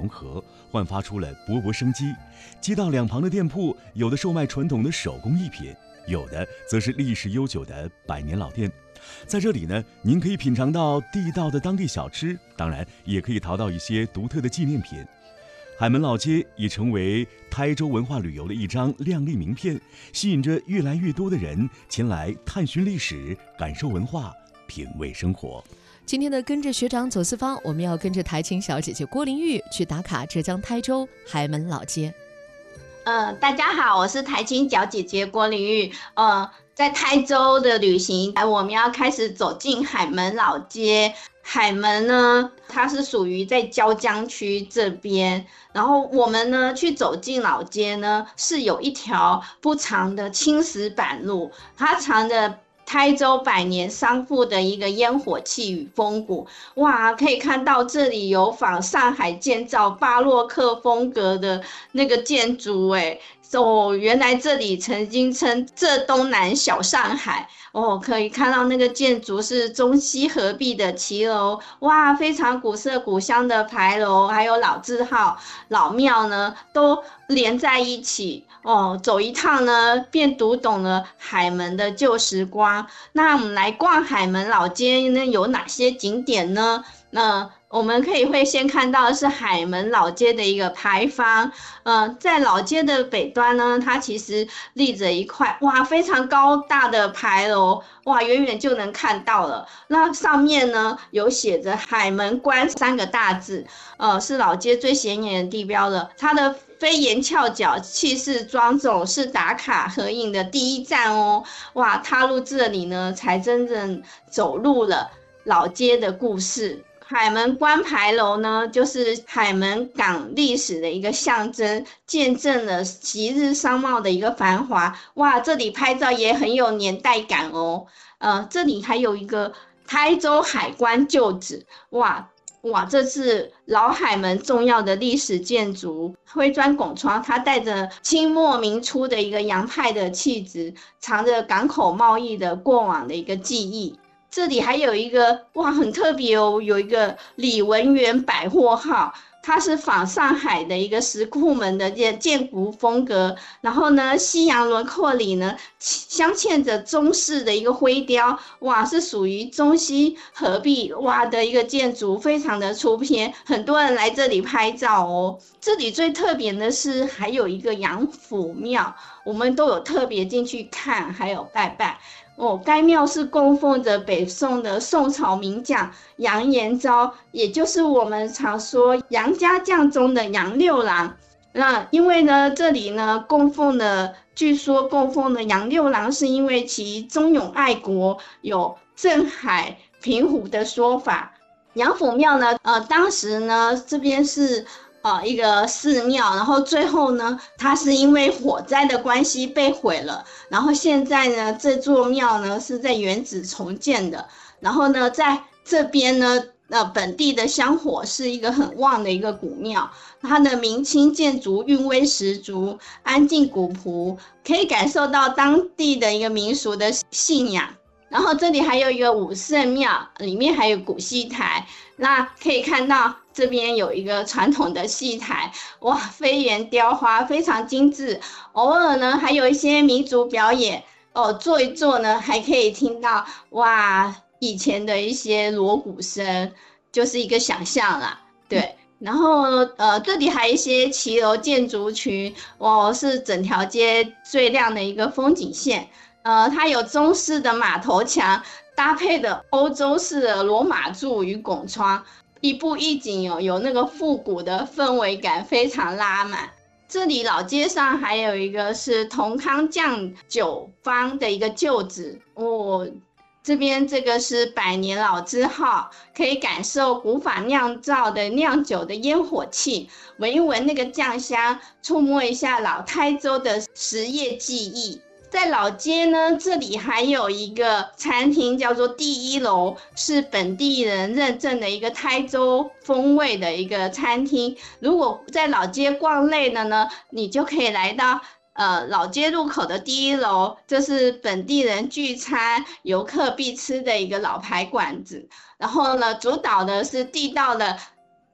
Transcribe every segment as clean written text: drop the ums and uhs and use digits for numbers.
融合，焕发出了勃勃生机。街道两旁的店铺，有的售卖传统的手工艺品，有的则是历史悠久的百年老店。在这里呢，您可以品尝到地道的当地小吃，当然也可以淘到一些独特的纪念品。海门老街已成为台州文化旅游的一张亮丽名片，吸引着越来越多的人前来探寻历史、感受文化、品味生活。 今天的跟着学长走四方，我们要跟着台青小姐姐郭玲玉去打卡浙江台州海门老街。 大家好，我是台青小姐姐郭玲玉。在台州的旅行，我们要开始走进海门老街。海门呢，它是属于在椒江区这边，然后我们呢去走进老街呢，是有一条不长的青石板路，它藏着台州百年商埠的一个烟火气与风骨。哇，可以看到这里有仿上海建造巴洛克风格的那个建筑原来这里曾经称浙东南小上海可以看到那个建筑是中西合璧的骑楼，哇，非常古色古香的牌楼，还有老字号、老庙呢，都连在一起走一趟呢，便读懂了海门的旧时光。那我们来逛海门老街呢，有哪些景点呢？我们会先看到的是海门老街的一个牌坊。在老街的北端呢，它其实立着一块非常高大的牌楼，远远就能看到了。那上面呢有写着海门关3个大字，是老街最显眼的地标了。它的飞檐翘角，气势庄重，是打卡合影的第一站哦。踏入这里呢，才真正走入了老街的故事。海门关牌楼呢，就是海门港历史的一个象征，见证了昔日商贸的一个繁华。这里拍照也很有年代感哦。这里还有一个台州海关旧址，这是老海门重要的历史建筑，灰砖拱窗，它带着清末民初的一个洋派的气质，藏着港口贸易的过往的一个记忆。这里还有一个很特别哦，有一个李文源百货号，它是仿上海的一个石库门的建筑风格，然后呢，西洋轮廓里呢镶嵌着中式的一个灰雕，是属于中西合璧的一个建筑，非常的出片，很多人来这里拍照哦。这里最特别的是还有一个杨府庙，我们都有特别进去看，还有拜拜。该庙是供奉着北宋的宋朝名将杨延昭，也就是我们常说杨家将中的杨六郎。那因为呢，这里呢据说供奉的杨六郎是因为其忠勇爱国，有镇海平湖的说法。杨府庙呢，当时呢这边是一个寺庙，然后最后呢，它是因为火灾的关系被毁了，然后现在呢，这座庙呢是在原址重建的，然后呢，在这边呢，本地的香火是一个很旺的一个古庙，它的明清建筑韵味十足，安静古朴，可以感受到当地的一个民俗的信仰。然后这里还有一个武圣庙，里面还有古戏台，那可以看到这边有一个传统的戏台，飞檐雕花非常精致，偶尔呢还有一些民族表演坐一坐呢还可以听到以前的一些锣鼓声，就是一个想象啦，对。然后这里还有一些骑楼建筑群，是整条街最亮的一个风景线。它有中式的马头墙，搭配的欧洲式的罗马柱与拱窗，一步一景有那个复古的氛围感，非常拉满。这里老街上还有一个是同康酱酒坊的一个旧址这边这个是百年老字号，可以感受古法酿造的酿酒的烟火气，闻一闻那个酱香，触摸一下老台州的实业技艺。在老街呢，这里还有一个餐厅叫做第一楼，是本地人认证的一个台州风味的一个餐厅。如果在老街逛累了呢，你就可以来到老街入口的第一楼，这是本地人聚餐游客必吃的一个老牌馆子。然后呢，主导的是地道的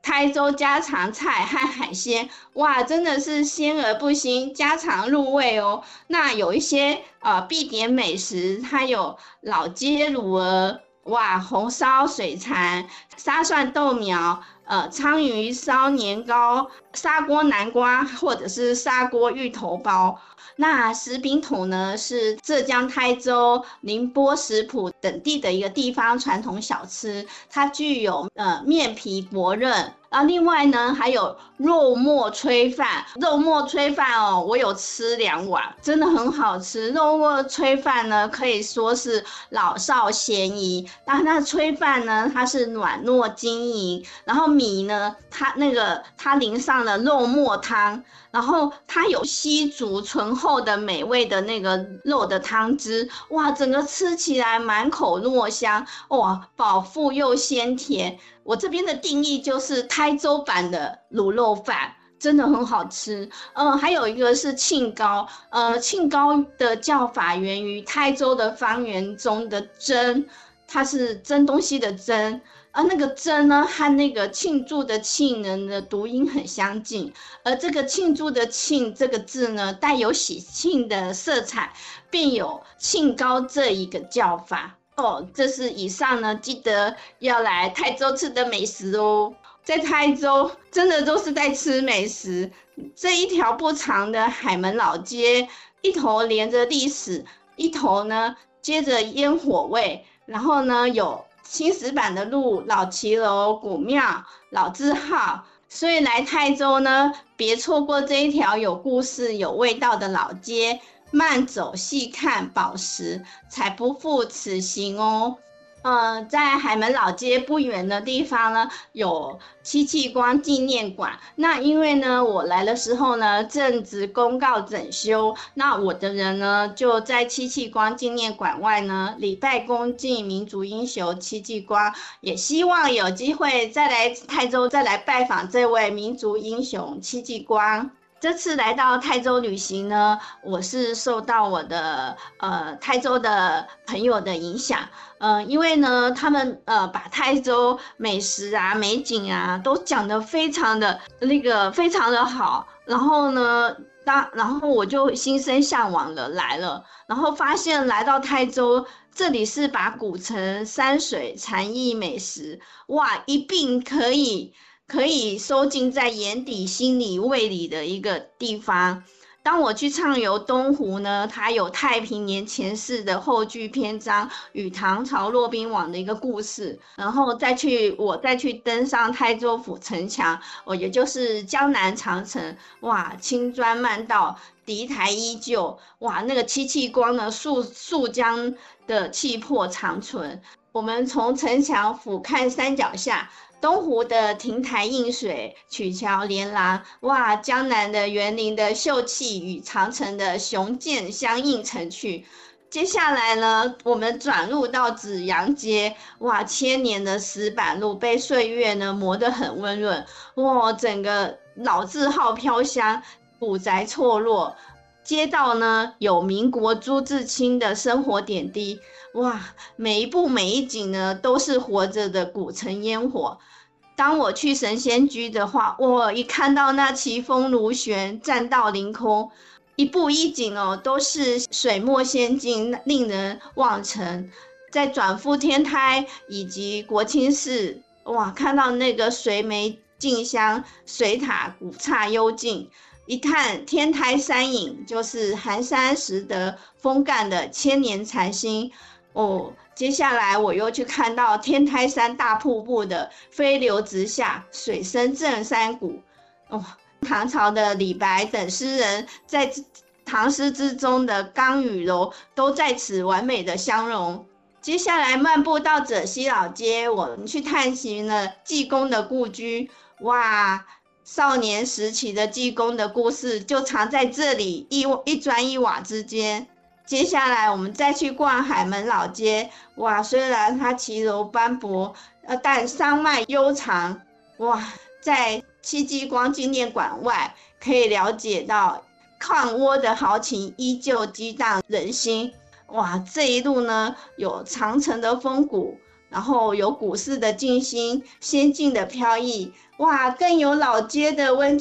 台州家常菜和海鲜，哇，真的是鲜而不腥，家常入味哦。那有一些必点美食，它有老街卤鹅，哇，红烧水蚕、沙蒜豆苗。鲳鱼烧年糕、砂锅南瓜或者是砂锅芋头包。那食饼桶呢，是浙江台州、宁波石浦等地的一个地方传统小吃，它具有面皮薄韧。另外呢，还有肉末炊饭。肉末炊饭哦，我有吃2碗，真的很好吃。肉末炊饭呢，可以说是老少咸宜。那炊饭呢，它是软糯晶莹，然后米呢，它淋上了肉末汤，然后它有吸足醇厚的美味的那个肉的汤汁，哇，整个吃起来满口糯香，哇，饱腹又鲜甜。我这边的定义就是台州版的卤肉饭，真的很好吃。还有一个是庆糕，庆糕的叫法源于台州的方言中的蒸，它是蒸东西的蒸。那个蒸呢，和那个庆祝的庆呢的读音很相近，而这个庆祝的庆这个字呢，带有喜庆的色彩，便有庆糕这一个叫法。这是以上呢，记得要来台州吃的美食哦。在台州真的都是在吃美食。这一条不长的海门老街，一头连着历史，一头呢接着烟火味，然后呢有青石板的路、老骑楼、古庙、老字号。所以来台州呢，别错过这一条有故事、有味道的老街。慢走细看宝石，才不负此行哦。在海门老街不远的地方呢，有戚继光纪念馆。那因为呢，我来的时候呢，正值公告整修，那我的人呢，就在戚继光纪念馆外呢，礼拜恭敬民族英雄戚继光，也希望有机会再来台州，再来拜访这位民族英雄戚继光。这次来到台州旅行呢，我是受到我的台州的朋友的影响，因为呢，他们把台州美食啊、美景啊都讲得非常的好，然后呢，然后我就心生向往了来了，然后发现来到台州，这里是把古城、山水、禅意、美食，哇，一并可以收进在眼底、心里、胃里的一个地方。当我去畅游东湖呢，它有太平年前世的后句篇章与唐朝骆宾王的一个故事，然后我再去登上台州府城墙，也就是江南长城，哇，青砖漫道，敌台依旧，哇，那个戚继光呢，溯江的气魄长存。我们从城墙俯瞰山脚下，东湖的亭台映水，曲桥连廊，哇，江南的园林的秀气与长城的雄健相映成趣。接下来呢，我们转入到紫阳街，哇，千年的石板路被岁月呢磨得很温润，哇，整个老字号飘香，古宅错落。街道呢有民国朱自清的生活点滴，哇，每一步每一景呢都是活着的古城烟火。当我去神仙居的话，我一看到那奇峰如悬，栈道凌空，一步一景哦都是水墨仙境，令人忘尘。在转复天台以及国清寺，哇，看到那个水美静香，水塔古刹幽静。一看天台山影，就是寒山拾得风干的千年禅心哦。接下来我又去看到天台山大瀑布的飞流直下，水声震山谷哦。唐朝的李白等诗人在唐诗之中的刚与柔都在此完美的相融。接下来漫步到浙西老街，我们去探寻了济公的故居，哇，少年时期的济公的故事就藏在这里一砖一瓦之间。接下来我们再去逛海门老街，哇，虽然它骑楼斑驳，但山脉悠长，哇，在戚继光纪念馆外可以了解到抗倭的豪情依旧激荡人心。哇，这一路呢有长城的风骨， 然后有古式的静心，仙境的飘逸，哇，更有老街的温